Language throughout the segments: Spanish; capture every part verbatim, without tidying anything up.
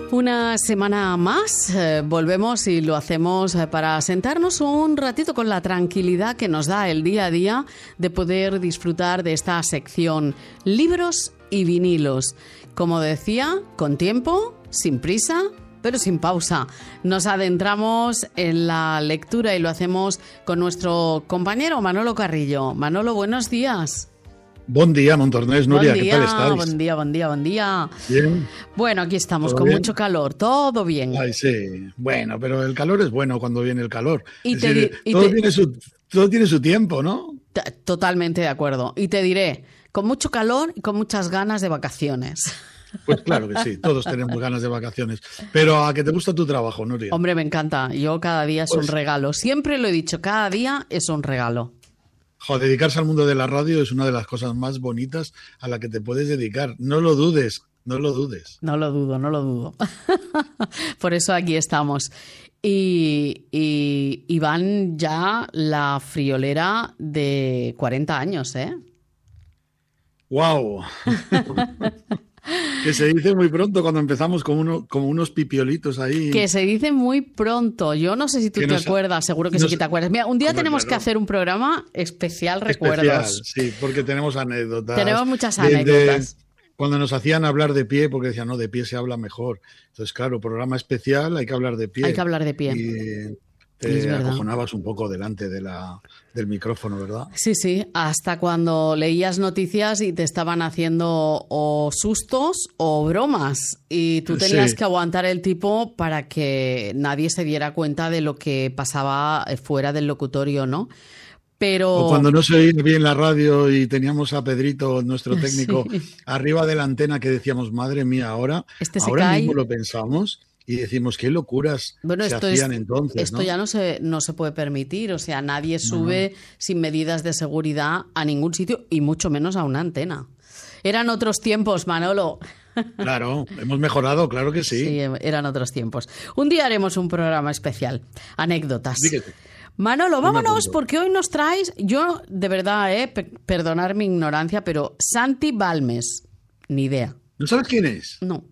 Una semana más eh, volvemos y lo hacemos eh, para sentarnos un ratito con la tranquilidad que nos da el día a día de poder disfrutar de esta sección Libros y Vinilos. Como decía, con tiempo, sin prisa, pero sin pausa. Nos adentramos en la lectura y lo hacemos con nuestro compañero Manolo Carrillo. Manolo, buenos días. Buen día, Montornés, Nuria, día, ¿qué tal estáis? Buen día, buen día, buen día. Bien. Bueno, aquí estamos con bien? mucho calor, todo bien. Ay, sí. Bueno, pero el calor es bueno cuando viene el calor. Y es te decir, di- y todo, te- tiene su, todo tiene su tiempo, ¿no? T- Totalmente de acuerdo. Y te diré, con mucho calor y con muchas ganas de vacaciones. Pues claro que sí, todos tenemos ganas de vacaciones. Pero a que te gusta tu trabajo, Nuria. Hombre, me encanta. Yo cada día es Pues- un regalo. Siempre lo he dicho, cada día es un regalo. Jo, dedicarse al mundo de la radio es una de las cosas más bonitas a la que te puedes dedicar. No lo dudes, no lo dudes. No lo dudo, no lo dudo. Por eso aquí estamos. Y, y, y van ya la friolera de cuarenta años, ¿eh? ¡Wow! Que se dice muy pronto cuando empezamos como, uno, como unos pipiolitos ahí. Que se dice muy pronto. Yo no sé si tú Que te nos- acuerdas, seguro que nos- sí que te acuerdas. Mira, un día Hombre, tenemos claro. que hacer un programa especial Especial, recuerdos. sí, porque tenemos anécdotas. Tenemos muchas De- de anécdotas. cuando nos hacían hablar de pie, porque decían, no, de pie se habla mejor. Entonces, claro, programa especial, hay que hablar de pie. Hay que hablar de pie. Y Es te verdad. acojonabas un poco delante de la, del micrófono, ¿verdad? Sí, sí, hasta cuando leías noticias y te estaban haciendo o sustos o bromas y tú tenías Sí. que aguantar el tipo para que nadie se diera cuenta de lo que pasaba eh, fuera del locutorio, ¿no? Pero O cuando no se oía bien la radio y teníamos a Pedrito, nuestro técnico, Sí. arriba de la antena que decíamos, madre mía, ahora, Este se ahora cae. mismo lo pensamos y decimos, qué locuras Bueno, se esto, hacían es, entonces, esto ¿no? ya no se, no se puede permitir, o sea, nadie sube sin medidas de seguridad a ningún sitio y mucho menos a una antena. Eran otros tiempos, Manolo. Claro, hemos mejorado, claro que sí. Sí, eran otros tiempos. Un día haremos un programa especial, anécdotas. Dígate. Manolo, me vámonos apunto. porque hoy nos traes, yo de verdad, eh, pe- perdonar mi ignorancia, pero Santi Balmes, ni idea. ¿No sabes quién es? No.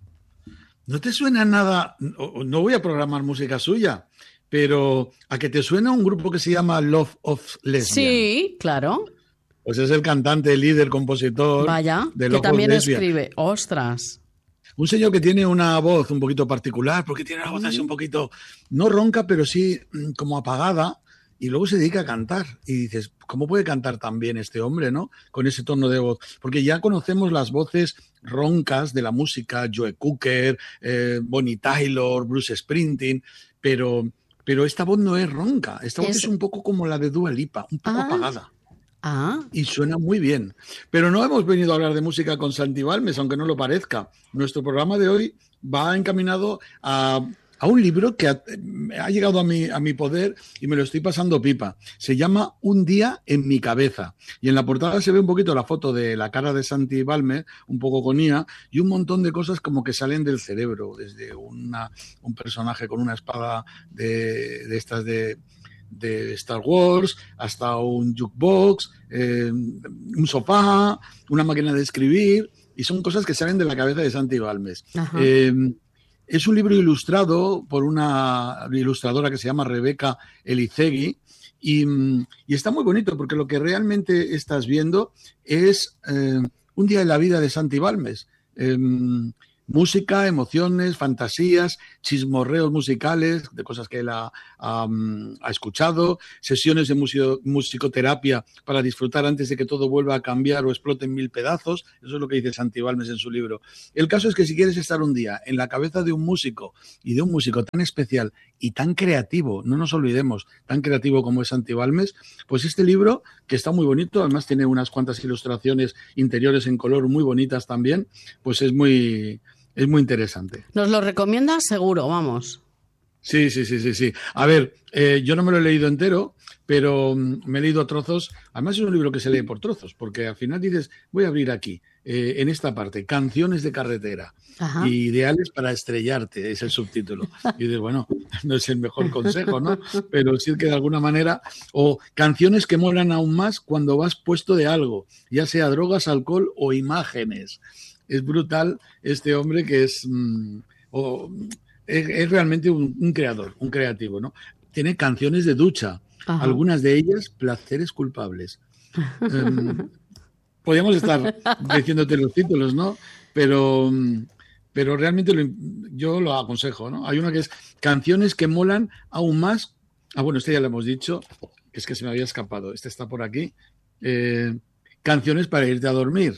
¿No te suena nada? No, no voy a programar música suya, pero ¿a que te suena un grupo que se llama Love of Lesbian? Sí, claro. Pues es el cantante, líder, compositor Vaya, de que Love of también Lesbian. escribe. Ostras. Un señor que tiene una voz un poquito particular, porque tiene la voz así un poquito, no ronca, pero sí mm, como apagada, y luego se dedica a cantar. Y dices, ¿cómo puede cantar tan bien este hombre, no? Con ese tono de voz. Porque ya conocemos las voces roncas de la música, Joe Cooker, eh, Bonnie Tyler, Bruce Springsteen, pero, pero esta voz no es ronca. Esta voz Es- es un poco como la de Dua Lipa, un poco Ah. apagada. Ah, Y suena muy bien. Pero no hemos venido a hablar de música con Santi Balmes, aunque no lo parezca. Nuestro programa de hoy va encaminado a, a un libro que ha, ha llegado a mi, a mi poder y me lo estoy pasando pipa. Se llama Un día en mi cabeza. Y en la portada se ve un poquito la foto de la cara de Santi Balmes, un poco con I A, y un montón de cosas como que salen del cerebro, desde una, un personaje con una espada de, de estas de... de Star Wars, hasta un jukebox, eh, un sofá, una máquina de escribir, y son cosas que salen de la cabeza de Santi Balmes. Ajá. Eh, es un libro ilustrado por una ilustradora que se llama Rebeca Elizegui, y, y está muy bonito porque lo que realmente estás viendo es eh, un día en la vida de Santi Balmes. Eh, música, emociones, fantasías, chismorreos musicales, de cosas que él ha, ha, ha escuchado, sesiones de musico, musicoterapia para disfrutar antes de que todo vuelva a cambiar o explote en mil pedazos. Eso es lo que dice Santi Balmes en su libro. El caso es que si quieres estar un día en la cabeza de un músico y de un músico tan especial y tan creativo, no nos olvidemos, tan creativo como es Santi Balmes, pues este libro, que está muy bonito, además tiene unas cuantas ilustraciones interiores en color muy bonitas también, pues es muy... Es muy interesante. nos lo recomiendas seguro, vamos. Sí, sí, sí, sí, sí. A ver, eh, yo no me lo he leído entero, pero mm, me he leído trozos. Además es un libro que se lee por trozos, porque al final dices, voy a abrir aquí, eh, en esta parte, canciones de carretera, Ajá. ideales para estrellarte, es el subtítulo. Y dices, bueno, no es el mejor consejo, ¿no? Pero sí que de alguna manera, o canciones que molan aún más cuando vas puesto de algo, ya sea drogas, alcohol o imágenes. Es brutal este hombre que es... Mmm, o, es, es realmente un, un creador, un creativo, ¿no? Tiene canciones de ducha, Ajá. algunas de ellas placeres culpables. um, podríamos estar diciéndote los títulos, ¿no? Pero, pero realmente lo, yo lo aconsejo, ¿no? Hay una que es canciones que molan aún más. Ah, bueno, este ya lo hemos dicho, es que se me había escapado. Este está por aquí. Eh, canciones para irte a dormir.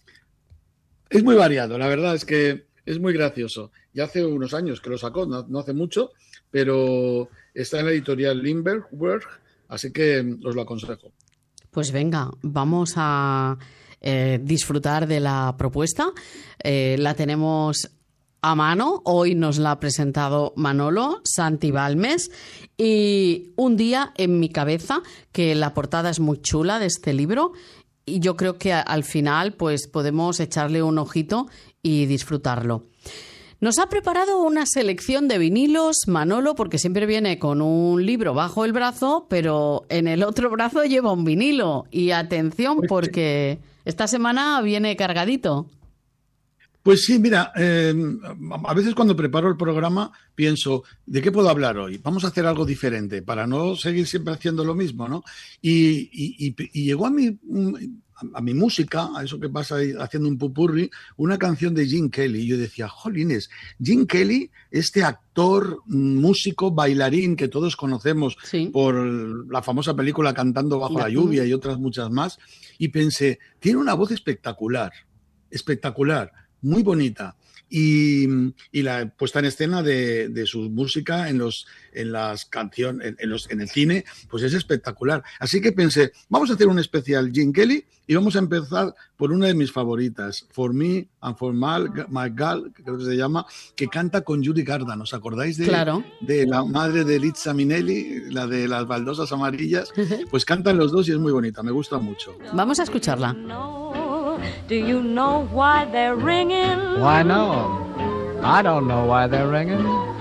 Es muy variado, la verdad es que es muy gracioso. Ya hace unos años que lo sacó, no, no hace mucho, pero está en la editorial Lindbergh, así que os lo aconsejo. Pues venga, vamos a eh, disfrutar de la propuesta. Eh, la tenemos a mano. Hoy nos la ha presentado Manolo Santibalmes. Y un día en mi cabeza, que la portada es muy chula de este libro, y yo creo que al final pues podemos echarle un ojito y disfrutarlo. Nos ha preparado una selección de vinilos, Manolo, porque siempre viene con un libro bajo el brazo, pero en el otro brazo lleva un vinilo. Y atención, porque esta semana viene cargadito. Pues sí, mira, eh, a veces cuando preparo el programa pienso, ¿de qué puedo hablar hoy? Vamos a hacer algo diferente para no seguir siempre haciendo lo mismo, ¿no? Y, y, y, y llegó a mi, a mi música, a eso que pasa ahí haciendo un pupurri, una canción de Gene Kelly. Y yo decía, jolines, Gene Kelly, este actor, músico, bailarín que todos conocemos sí. por la famosa película Cantando bajo la lluvia y otras muchas más. Y pensé, tiene una voz espectacular, espectacular. Muy bonita. Y, y la puesta en escena de, de su música en, los, en las canciones, en, en, los, en el cine, pues es espectacular. Así que pensé, vamos a hacer un especial Gene Kelly y vamos a empezar por una de mis favoritas, For Me and For My, My Girl, que creo que se llama, que canta con Judy Garland. ¿Os acordáis de, claro. de la madre de Liza Minnelli, la de las baldosas amarillas? Pues cantan los dos y es muy bonita, me gusta mucho. Vamos a escucharla. Do you know why they're ringing? Why, no. I don't know why they're ringing.